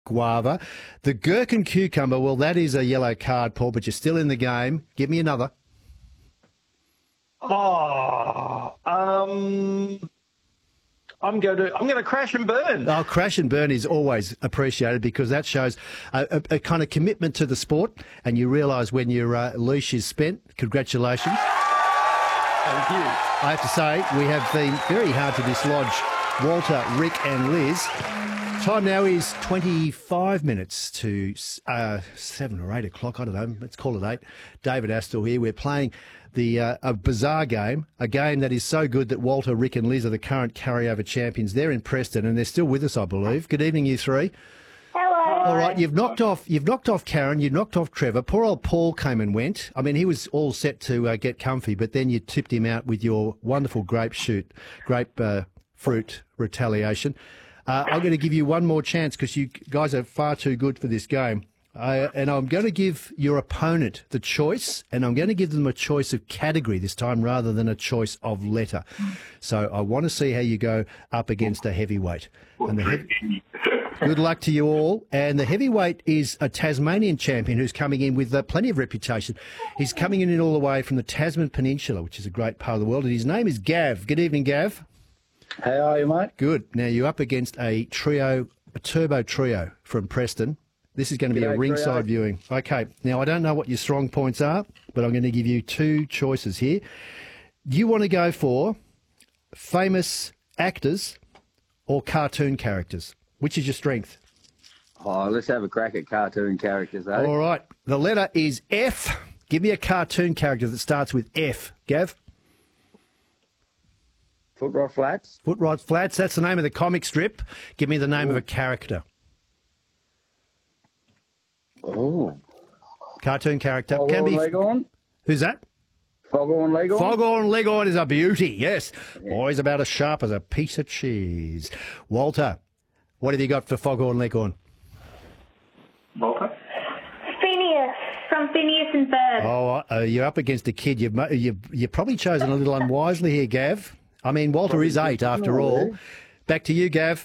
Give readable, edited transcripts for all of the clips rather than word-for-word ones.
guava. The gherkin cucumber, well, that is a yellow card, Paul, but you're still in the game. Give me another. I'm going to crash and burn. Oh, crash and burn is always appreciated because that shows a kind of commitment to the sport, and you realise when your leash is spent. Congratulations. Thank you. I have to say, we have been very hard to dislodge Walter, Rick and Liz. Time now is 25 minutes to 7 or 8 o'clock. I don't know. Let's call it 8. David Astle here. We're playing a bizarre game, a game that is so good that Walter, Rick and Liz are the current carryover champions. They're in Preston and they're still with us, I believe. Good evening, you three. Hello. All right, you've knocked off Karen, you've knocked off Trevor. Poor old Paul came and went. I mean, he was all set to get comfy, but then you tipped him out with your wonderful grape fruit retaliation. I'm going to give you one more chance because you guys are far too good for this game. And I'm going to give your opponent the choice, and I'm going to give them a choice of category this time rather than a choice of letter. So I want to see how you go up against a heavyweight. And good luck to you all. And the heavyweight is a Tasmanian champion who's coming in with plenty of reputation. He's coming in all the way from the Tasman Peninsula, which is a great part of the world. And his name is Gav. Good evening, Gav. How are you, mate? Good. Now, you're up against a turbo trio from Preston. This is going to be a ringside viewing. Okay. Now, I don't know what your strong points are, but I'm going to give you two choices here. Do you want to go for famous actors or cartoon characters? Which is your strength? Oh, let's have a crack at cartoon characters, eh? All right. The letter is F. Give me a cartoon character that starts with F. Gav? Foot Rot Flats. Foot Rot Flats. That's the name of the comic strip. Give me the name of a character. Oh. Cartoon character. Foghorn Leghorn. Who's that? Foghorn Leghorn. Foghorn Leghorn is a beauty, yes. Yeah. Always about as sharp as a piece of cheese. Walter, what have you got for Foghorn Leghorn? Walter? Phineas from Phineas and Ferb. Oh, you're up against a kid. You've probably chosen a little unwisely here, Gav. I mean, Walter is 8 after all. Back to you, Gav.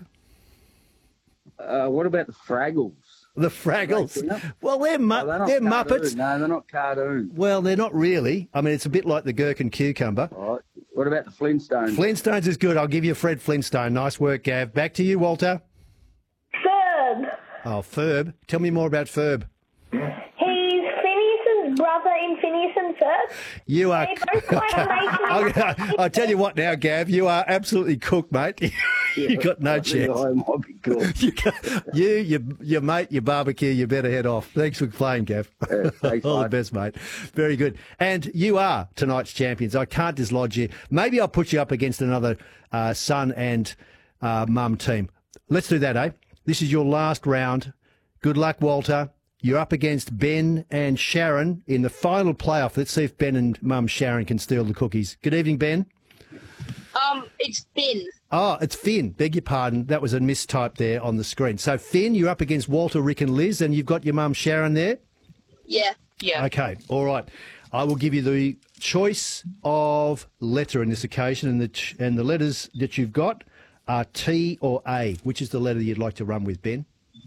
What about the Fraggles? The Fraggles. Well, they're Muppets. No, they're not cartoons. Well, they're not really. I mean, it's a bit like the gherkin cucumber. All right. What about the Flintstones? Flintstones is good. I'll give you Fred Flintstone. Nice work, Gav. Back to you, Walter. Ferb. Oh, Ferb. Tell me more about Ferb. He's Phineas's brother in Phineas and Ferb. You are. I'll tell you what now, Gav. You are absolutely cooked, mate. You got no chance. I might be cooked. Your mate, your barbecue. You better head off. Thanks for playing, Gav. Thanks, all the best, mate. Very good. And you are tonight's champions. I can't dislodge you. Maybe I'll put you up against another son and mum team. Let's do that, eh? This is your last round. Good luck, Walter. You're up against Ben and Sharon in the final playoff. Let's see if Ben and Mum Sharon can steal the cookies. Good evening, Ben. It's Finn. Oh, it's Finn. Beg your pardon. That was a mistype there on the screen. So, Finn, you're up against Walter, Rick and Liz, and you've got your mum Sharon there? Yeah. Okay, all right. I will give you the choice of letter in this occasion, and the letters that you've got are T or A. Which is the letter you'd like to run with, Ben?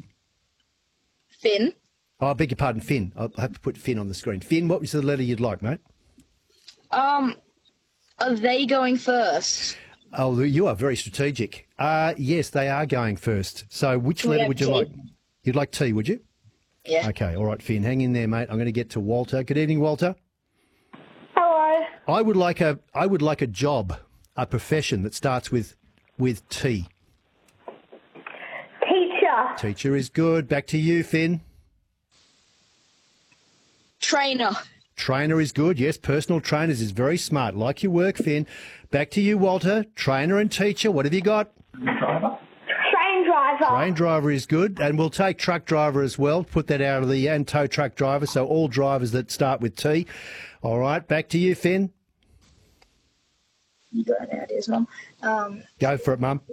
Finn. Oh, I beg your pardon, Finn. I'll have to put Finn on the screen. Finn, what was the letter you'd like, mate? Are they going first? Oh, you are very strategic. Yes, they are going first. So which letter would you T? like? You'd like T, would you? Yeah. Okay, all right, Finn, hang in there, mate. I'm going to get to Walter. Good evening, Walter. Hello. I would like a job, a profession that starts with T. Teacher. Teacher is good. Back to you, Finn. Trainer. Trainer is good. Yes, personal trainers is very smart. Like your work, Finn. Back to you, Walter. Trainer and teacher. What have you got? Train driver. Train driver is good. And we'll take truck driver as well. Put that out of the and tow truck driver. So all drivers that start with T. All right. Back to you, Finn. You got any ideas, Mum? Go for it, Mum.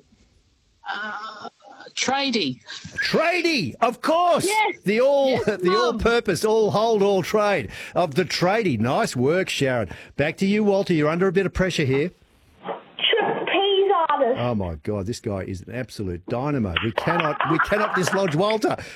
Tradie. Tradie, of course. Yes. The all-purpose, all-hold, all-trade of the tradie. Nice work, Sharon. Back to you, Walter. You're under a bit of pressure here. Trapeze artist. Oh my God, this guy is an absolute dynamo. We cannot dislodge Walter.